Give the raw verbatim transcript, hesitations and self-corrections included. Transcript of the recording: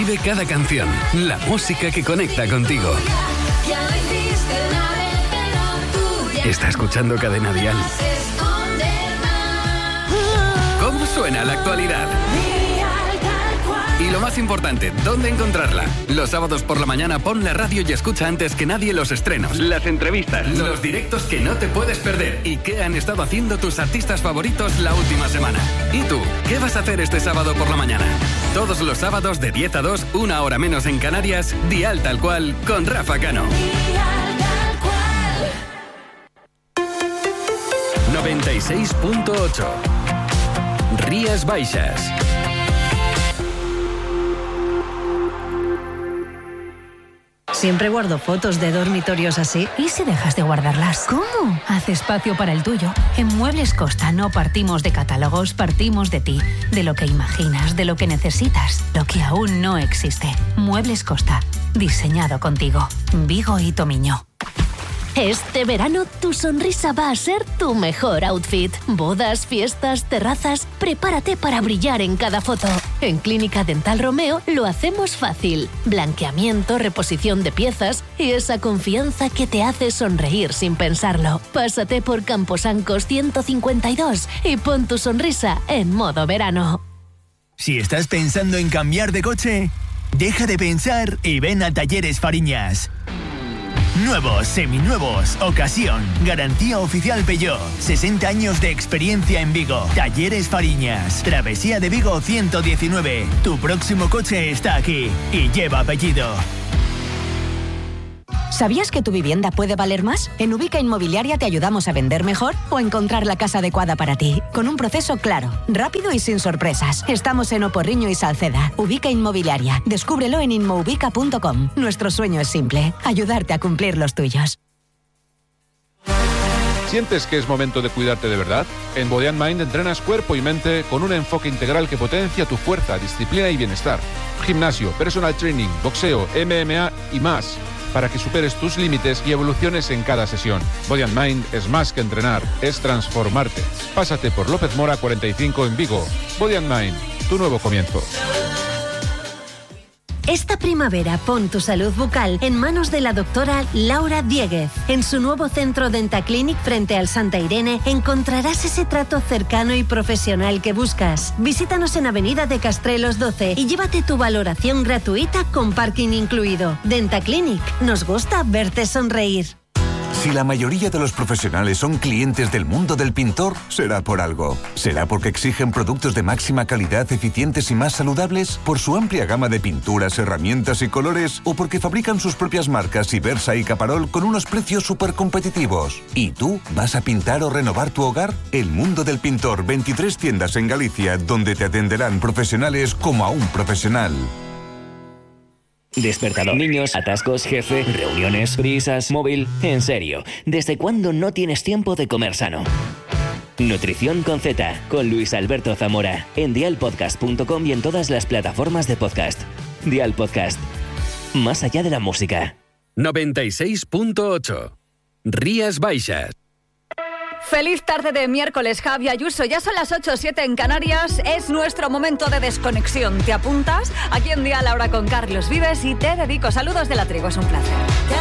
Vive cada canción, la música que conecta contigo. Está escuchando Cadena Dial. ¿Cómo suena la actualidad? Y lo más importante, ¿dónde encontrarla? Los sábados por la mañana pon la radio y escucha antes que nadie los estrenos, las entrevistas, los directos que no te puedes perder y qué han estado haciendo tus artistas favoritos la última semana. ¿Y tú? ¿Qué vas a hacer este sábado por la mañana? Todos los sábados de diez a dos, una hora menos en Canarias, Dial Tal Cual con Rafa Cano. noventa y seis punto ocho Rías Baixas. Siempre guardo fotos de dormitorios así. ¿Y si dejas de guardarlas? ¿Cómo? Haz espacio para el tuyo. En Muebles Costa no partimos de catálogos, partimos de ti, de lo que imaginas, de lo que necesitas, lo que aún no existe. Muebles Costa, diseñado contigo. Vigo y Tomiño. Este verano tu sonrisa va a ser tu mejor outfit. Bodas, fiestas, terrazas, prepárate para brillar en cada foto. En Clínica Dental Romeo lo hacemos fácil. Blanqueamiento, reposición de piezas y esa confianza que te hace sonreír sin pensarlo. Pásate por Camposancos ciento cincuenta y dos y pon tu sonrisa en modo verano. Si estás pensando en cambiar de coche, deja de pensar y ven a Talleres Fariñas. Nuevos, seminuevos, ocasión, garantía oficial Peugeot, sesenta años de experiencia en Vigo. Talleres Fariñas, Travesía de Vigo ciento diecinueve. Tu próximo coche está aquí y lleva apellido. ¿Sabías que tu vivienda puede valer más? En Ubica Inmobiliaria te ayudamos a vender mejor o encontrar la casa adecuada para ti, con un proceso claro, rápido y sin sorpresas. Estamos en Oporriño y Salceda. Ubica Inmobiliaria. Descúbrelo en inmoubica punto com. Nuestro sueño es simple, ayudarte a cumplir los tuyos. ¿Sientes que es momento de cuidarte de verdad? En Body and Mind entrenas cuerpo y mente con un enfoque integral que potencia tu fuerza, disciplina y bienestar. Gimnasio, personal training, boxeo, M M A y más, para que superes tus límites y evoluciones en cada sesión. Body and Mind es más que entrenar, es transformarte. Pásate por López Mora cuarenta y cinco en Vigo. Body and Mind, tu nuevo comienzo. Esta primavera pon tu salud bucal en manos de la doctora Laura Dieguez. En su nuevo centro Dentaclinic frente al Santa Irene encontrarás ese trato cercano y profesional que buscas. Visítanos en Avenida de Castrelos doce y llévate tu valoración gratuita con parking incluido. Dentaclinic, nos gusta verte sonreír. Si la mayoría de los profesionales son clientes del mundo del pintor, será por algo. ¿Será porque exigen productos de máxima calidad, eficientes y más saludables? ¿Por su amplia gama de pinturas, herramientas y colores? ¿O porque fabrican sus propias marcas Ibersa y Caparol con unos precios súper competitivos? ¿Y tú vas a pintar o renovar tu hogar? El mundo del pintor, veintitrés tiendas en Galicia, donde te atenderán profesionales como a un profesional. Despertador, niños, atascos, jefe, reuniones, prisas, móvil... En serio, ¿desde cuándo no tienes tiempo de comer sano? Nutrición con Z, con Luis Alberto Zamora, en dial podcast punto com y en todas las plataformas de podcast. Dial Podcast, más allá de la música. noventa y seis punto ocho Rías Baixas. Feliz tarde de miércoles, Javi Ayuso. Ya son las ocho o siete en Canarias. Es nuestro momento de desconexión. ¿Te apuntas? Aquí en Dial ahora con Carlos Vives y te dedico saludos de la tribu. Es un placer.